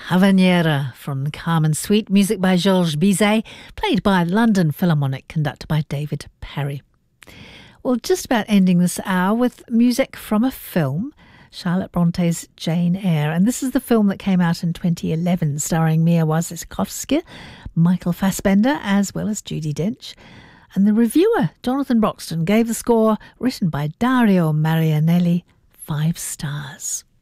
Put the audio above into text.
Havanera from Carmen Suite, music by Georges Bizet, played by London Philharmonic, conducted by David Perry. Well, just about ending this hour with music from a film, Charlotte Bronte's Jane Eyre. And this is the film that came out in 2011, starring Mia Wasikowska, Michael Fassbender, as well as Judi Dench. And the reviewer, Jonathan Broxton, gave the score, written by Dario Marianelli, 5 stars.